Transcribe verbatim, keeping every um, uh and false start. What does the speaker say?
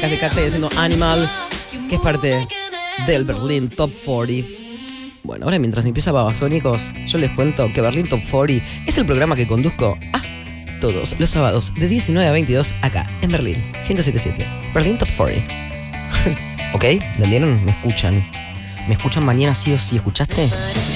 Acá de Katsai haciendo Animal, que es parte del Berlin Top cuarenta. Bueno, ahora mientras empieza Babasónicos, yo les cuento que Berlin Top cuarenta es el programa que conduzco a todos los sábados de diecinueve a veintidós acá en Berlín, ciento setenta y siete. Berlin Top cuarenta. ¿Ok? ¿Entendieron? ¿Me escuchan? ¿Me escuchan mañana sí o sí? ¿Escuchaste?